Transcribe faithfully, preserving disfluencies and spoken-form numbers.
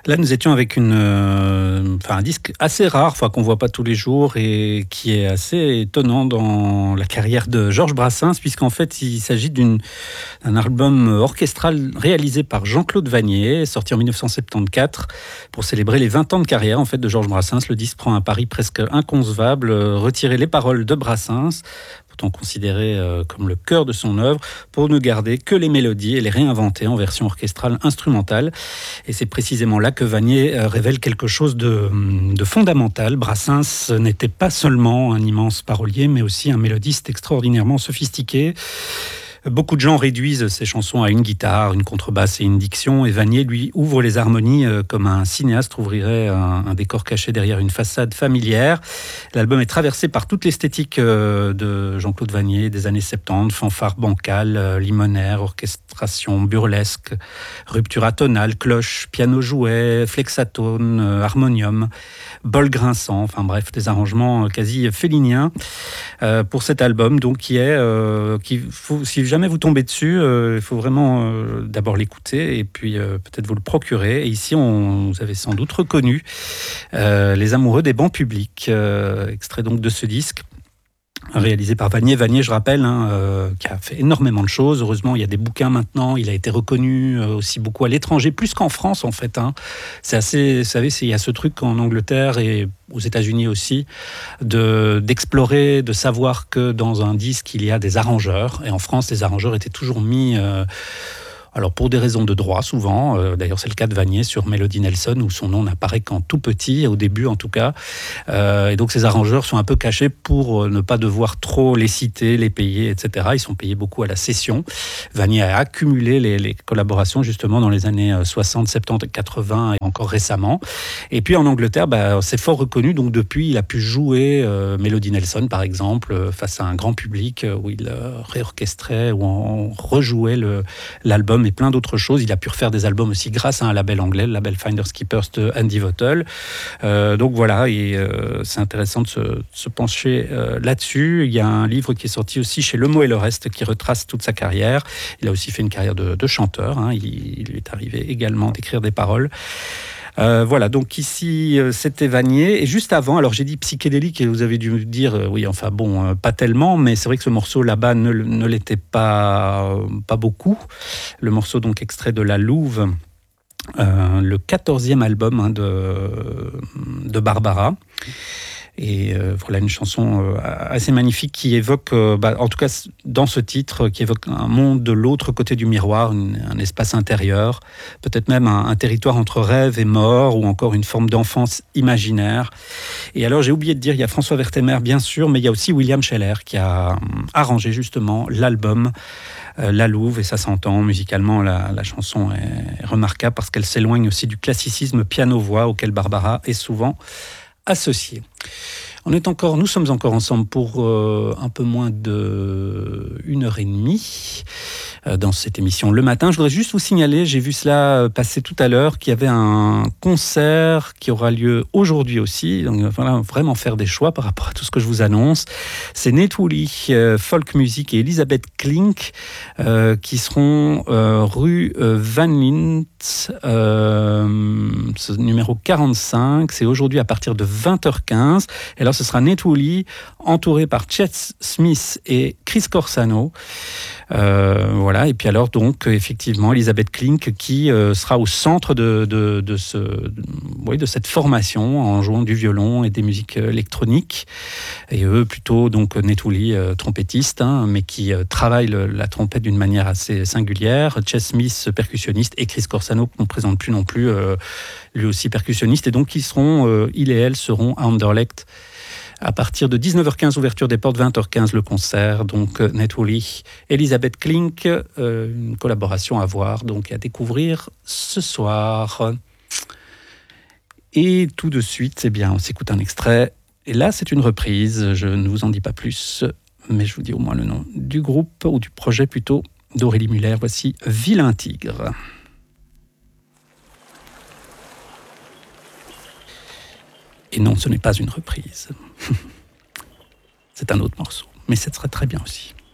Là, nous étions avec une, euh, enfin, un disque assez rare, enfin, qu'on ne voit pas tous les jours et qui est assez étonnant dans la carrière de Georges Brassens, puisqu'en fait, il s'agit d'une, d'un album orchestral réalisé par Jean-Claude Vannier, sorti en dix-neuf cent soixante-quatorze, pour célébrer les vingt ans de carrière en fait, de Georges Brassens. Le disque prend un pari presque inconcevable, euh, retirer les paroles de Brassens, pourtant considéré euh, comme le cœur de son œuvre, pour ne garder que les mélodies et les réinventer en version orchestrale instrumentale. Et c'est précisément là que Vannier euh, révèle quelque chose de, de fondamental. Brassens n'était pas seulement un immense parolier, mais aussi un mélodiste extraordinairement sophistiqué. Beaucoup de gens réduisent ces chansons à une guitare, une contrebasse et une diction, et Vannier, lui, ouvre les harmonies comme un cinéaste ouvrirait un, un décor caché derrière une façade familière. L'album est traversé par toute l'esthétique de Jean-Claude Vannier des années soixante-dix, fanfare bancale, limonaire, orchestration burlesque, rupture atonale, cloche, piano jouet, flexatone, harmonium, bol grinçant, enfin bref, des arrangements quasi féliniens euh, pour cet album, donc qui est, euh, qui faut, si jamais vous tombez dessus, euh, il faut vraiment euh, d'abord l'écouter et puis euh, peut-être vous le procurer. Et ici, on, vous avez sans doute reconnu euh, Les Amoureux des bancs publics, euh, extrait donc de ce disque. Réalisé par Vannier. Vannier, je rappelle, hein, euh, qui a fait énormément de choses. Heureusement, il y a des bouquins maintenant. Il a été reconnu euh, aussi beaucoup à l'étranger, plus qu'en France, en fait. Hein. C'est assez, vous savez, c'est, il y a ce truc en Angleterre et aux États-Unis aussi, de, d'explorer, de savoir que dans un disque, il y a des arrangeurs. Et en France, les arrangeurs étaient toujours mis... Euh, Alors pour des raisons de droit souvent, euh, d'ailleurs c'est le cas de Vannier sur Melody Nelson où son nom n'apparaît qu'en tout petit, au début en tout cas, euh, et donc ces arrangeurs sont un peu cachés pour ne pas devoir trop les citer, les payer, et cetera. Ils sont payés beaucoup à la session. Vannier a accumulé les, les collaborations justement dans les années soixante, soixante-dix, quatre-vingts et encore récemment. Et puis en Angleterre, bah, c'est fort reconnu, donc depuis il a pu jouer euh, Melody Nelson par exemple face à un grand public euh, où il euh, réorchestrait ou on rejouait le, l'album et plein d'autres choses. Il a pu refaire des albums aussi grâce à un label anglais, le label Finders Keepers de Andy Votel. Euh, donc voilà, et euh, c'est intéressant de se, de se pencher euh, là-dessus. Il y a un livre qui est sorti aussi chez Le Mot et le Reste qui retrace toute sa carrière. Il a aussi fait une carrière de, de chanteur. Hein. Il, il lui est arrivé également d'écrire des paroles. Euh, voilà, donc ici, euh, c'était Vannier. Et juste avant, alors j'ai dit psychédélique et vous avez dû me dire, euh, oui, enfin bon, euh, pas tellement, mais c'est vrai que ce morceau là-bas ne, ne l'était pas, euh, pas beaucoup. Le morceau donc extrait de La Louve, euh, le quatorzième album hein, de, de Barbara. Et euh, voilà une chanson euh, assez magnifique qui évoque, euh, bah, en tout cas dans ce titre, qui évoque un monde de l'autre côté du miroir, une, un espace intérieur, peut-être même un, un territoire entre rêve et mort, ou encore une forme d'enfance imaginaire. Et alors j'ai oublié de dire, il y a François Vertemer bien sûr, mais il y a aussi William Scheller qui a euh, arrangé justement l'album euh, La Louve, et ça s'entend musicalement, la, la chanson est remarquable parce qu'elle s'éloigne aussi du classicisme piano-voix auquel Barbara est souvent associés. On est encore, nous sommes encore ensemble pour euh, un peu moins de une heure et demie euh, dans cette émission Le Matin. Je voudrais juste vous signaler, j'ai vu cela passer tout à l'heure, qu'il y avait un concert qui aura lieu aujourd'hui aussi. Donc voilà, vraiment faire des choix par rapport à tout ce que je vous annonce. C'est Nate Wooley, euh, folk music, et Elisabeth Klink euh, qui seront euh, rue euh, Van Lint, euh, numéro quarante-cinq. C'est aujourd'hui à partir de vingt heures quinze. Et alors ce sera Nate Wooley, entouré par Chet Smith et Chris Corsano. Euh, voilà. Et puis alors, donc, effectivement, Elisabeth Klink qui euh, sera au centre de, de, de, ce, de, oui, de cette formation en jouant du violon et des musiques électroniques. Et eux, plutôt, donc, Nate Wooley, euh, trompettiste, hein, mais qui euh, travaille le, la trompette d'une manière assez singulière. Chet Smith, percussionniste, et Chris Corsano, qu'on ne présente plus non plus, euh, lui aussi percussionniste. Et donc, ils seront, euh, il et elle seront à Anderlecht à partir de dix-neuf heures quinze, ouverture des portes, vingt heures quinze le concert. Donc Nate Wooley, Elisabeth Klink, euh, une collaboration à voir, donc à découvrir ce soir. Et tout de suite, eh bien, on s'écoute un extrait. Et là, c'est une reprise. Je ne vous en dis pas plus, mais je vous dis au moins le nom du groupe, ou du projet plutôt, d'Aurélie Muller. Voici Vilain Tigre. Et non, ce n'est pas une reprise. C'est un autre morceau, mais ce serait très bien aussi.